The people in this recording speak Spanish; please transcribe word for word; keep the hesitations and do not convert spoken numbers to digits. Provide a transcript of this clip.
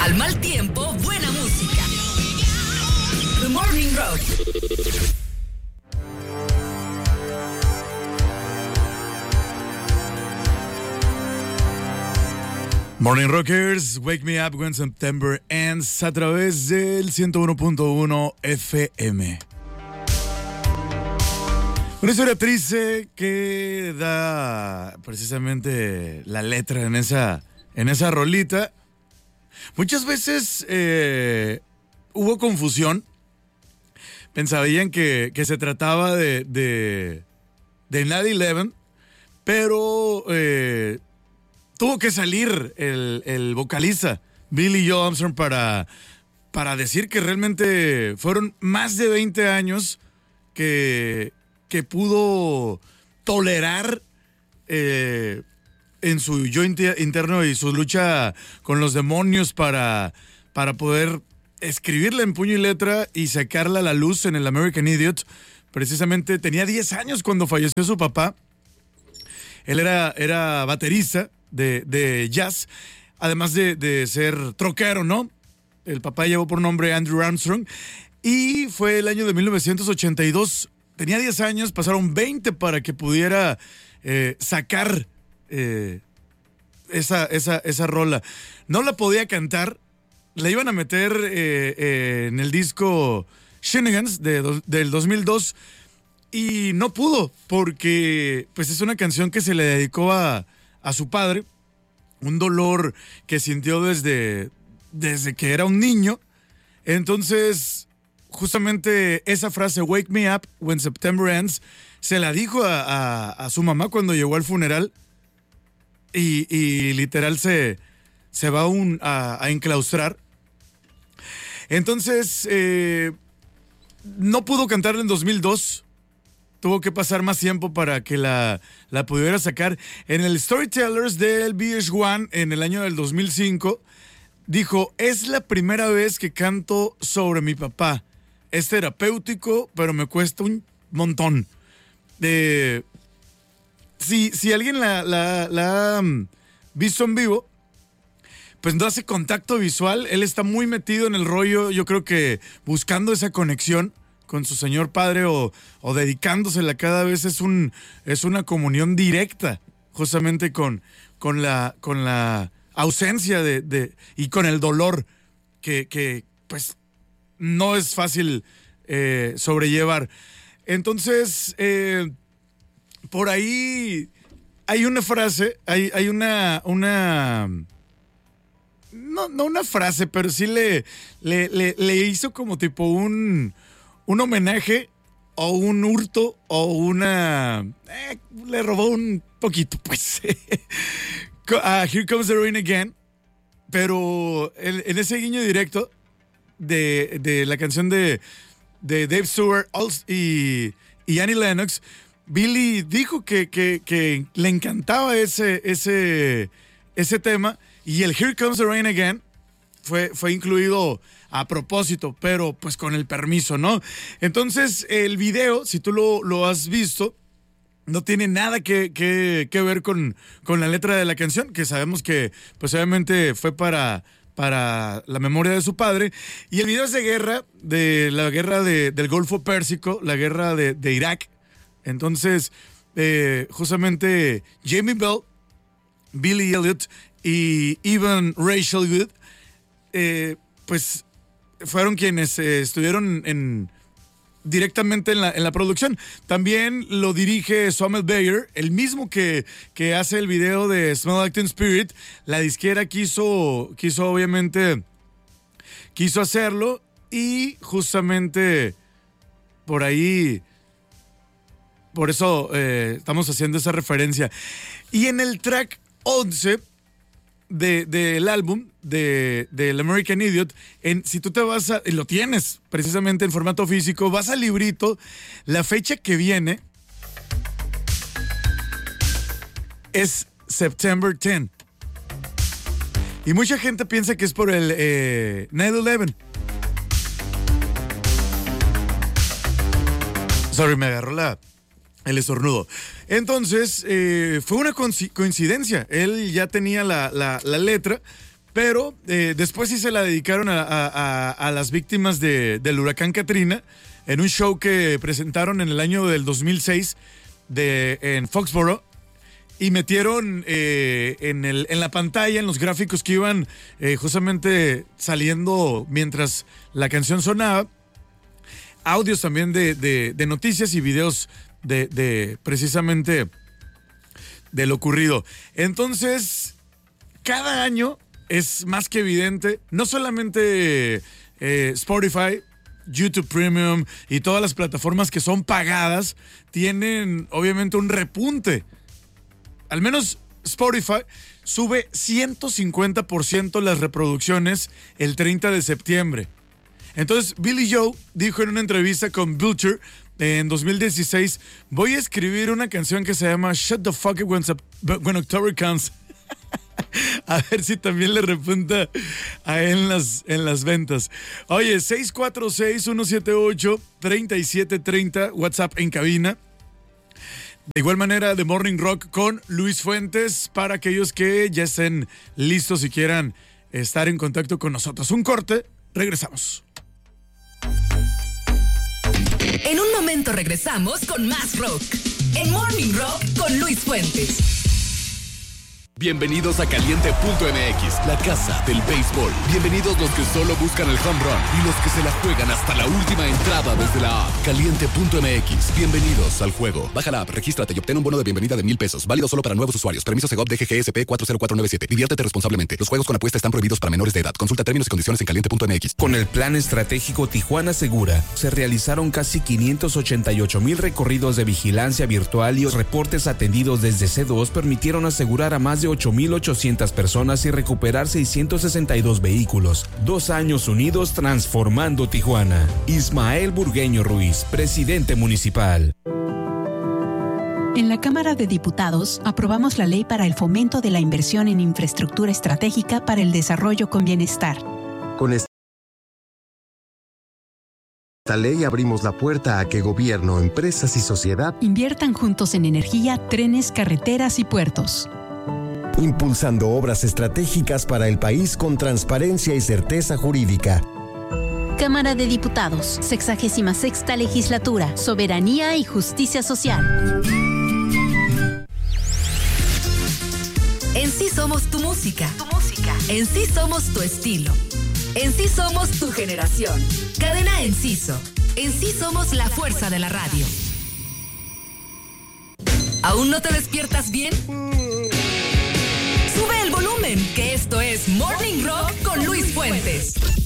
Al mal tiempo, buena música. The Morning Rock. Morning Rockers, Wake Me Up When September Ends a través del ciento uno punto uno F M. Una historia triste que da precisamente la letra en esa, en esa rolita. Muchas veces eh, hubo confusión. Pensaban que, que se trataba de, de, de nueve once, pero eh, tuvo que salir el, el vocalista Billy Joe Armstrong para, para decir que realmente fueron más de veinte años que, que pudo tolerar eh, en su yo interno y su lucha con los demonios para, para poder escribirla en puño y letra y sacarla a la luz en el American Idiot. Precisamente tenía diez años cuando falleció su papá. Él era, era baterista de, de jazz, además de, de ser troquero, ¿no? El papá llevó por nombre Andrew Armstrong y fue el año de mil novecientos ochenta y dos. Tenía diez años, pasaron veinte para que pudiera eh, sacar eh, esa, esa, esa rola. No la podía cantar, la iban a meter eh, eh, en el disco Shenanigans de do, del dos mil dos y no pudo porque pues es una canción que se le dedicó a, a su padre, un dolor que sintió desde, desde que era un niño. Entonces justamente esa frase, Wake Me Up When September Ends, se la dijo a, a, a su mamá cuando llegó al funeral y, y literal se, se va un, a, a enclaustrar. Entonces eh, no pudo cantarla en dos mil dos, tuvo que pasar más tiempo para que la, la pudiera sacar. En el Storytellers del V H uno en el año del dos mil cinco dijo: es la primera vez que canto sobre mi papá. Es terapéutico, pero me cuesta un montón. Eh, si, si alguien la, la, la ha visto en vivo, pues no hace contacto visual. Él está muy metido en el rollo, yo creo que buscando esa conexión con su señor padre o, o dedicándosela cada vez. Es, un, es una comunión directa justamente con, con, la, con la ausencia de, de, y con el dolor que, que pues no es fácil eh, sobrellevar. Entonces, eh, por ahí hay una frase, hay, hay una, una no, no una frase, pero sí le, le, le, le hizo como tipo un, un homenaje o un hurto o una... Eh, le robó un poquito, pues. uh, Here Comes the Rain Again. Pero en, en ese guiño directo de, de la canción de, de Dave Stewart y, y Annie Lennox, Billy dijo que, que, que le encantaba ese, ese, ese tema, y el Here Comes the Rain Again fue, fue incluido a propósito, pero pues con el permiso, ¿no? Entonces el video, si tú lo, lo has visto, no tiene nada que, que, que ver con, con la letra de la canción, que sabemos que pues obviamente fue para, para la memoria de su padre. Y el video es de guerra, de la guerra de, del Golfo Pérsico, la guerra de, de Irak. Entonces, eh, justamente Jamie Bell, Billy Elliot y Evan Rachel Wood, eh, pues fueron quienes eh, estuvieron en... directamente en la, en la producción. También lo dirige Samuel Bayer, el mismo que, que hace el video de Smell Like Teen Spirit. La disquera quiso, quiso obviamente, quiso hacerlo y justamente por ahí, por eso eh, estamos haciendo esa referencia. Y en el track once de, del álbum de, del American Idiot, en, si tú te vas a, lo tienes precisamente en formato físico, vas al librito, la fecha que viene es September tenth. Y mucha gente piensa que es por el eh, nueve once. Sorry, me agarró la... el estornudo. Entonces, eh, fue una coincidencia. Él ya tenía la, la, la letra, Pero eh, después sí se la dedicaron a, a, a, a las víctimas de, del huracán Katrina en un show que presentaron en el año del dos mil seis de, en Foxborough. Y metieron eh, en, el, en la pantalla, en los gráficos que iban eh, justamente saliendo mientras la canción sonaba, audios también de, de, de noticias y videos de, de precisamente de lo ocurrido. Entonces, cada año es más que evidente, no solamente eh, Spotify, YouTube Premium y todas las plataformas que son pagadas tienen obviamente un repunte. Al menos Spotify sube ciento cincuenta por ciento las reproducciones el treinta de septiembre. Entonces, Billy Joe dijo en una entrevista con Vulture en dos mil dieciséis, voy a escribir una canción que se llama Shut the Fuck Up When, when October Comes. A ver si también le repunta a él en las, en las ventas. Oye, seis cuatro seis, uno siete ocho, tres siete tres cero, WhatsApp en cabina. De igual manera, The Morning Rock con Luis Fuentes para aquellos que ya estén listos y quieran estar en contacto con nosotros. Un corte, regresamos. En un momento regresamos con más rock. En Morning Rock con Luis Fuentes. Bienvenidos a Caliente punto M X, la casa del béisbol. Bienvenidos los que solo buscan el home run y los que se la juegan hasta la última entrada desde la app. Caliente punto M X, bienvenidos al juego. Baja la app, regístrate y obtén un bono de bienvenida de mil pesos. Válido solo para nuevos usuarios. Permiso Segov D G G S P cuatro cero cuatro nueve siete. Diviértete responsablemente. Los juegos con apuesta están prohibidos para menores de edad. Consulta términos y condiciones en Caliente punto M X. Con el plan estratégico Tijuana Segura, se realizaron casi quinientos ochenta y ocho mil recorridos de vigilancia virtual y los reportes atendidos desde C dos permitieron asegurar a más de ocho mil ochocientas personas y recuperar seiscientos sesenta y dos vehículos. Dos años unidos transformando Tijuana. Ismael Burgueño Ruiz, presidente municipal. En la Cámara de Diputados aprobamos la ley para el fomento de la inversión en infraestructura estratégica para el desarrollo con bienestar. Con esta ley abrimos la puerta a que gobierno, empresas y sociedad inviertan juntos en energía, trenes, carreteras y puertos. Impulsando obras estratégicas para el país con transparencia y certeza jurídica. Cámara de Diputados, sexagésima sexta legislatura, soberanía y justicia social. En sí somos tu música. Tu música. En sí somos tu estilo. En sí somos tu generación. Cadena Enciso. En sí somos la fuerza de la radio. ¿Aún no te despiertas bien? Sube el volumen, que esto es Morning Rock con Luis Fuentes.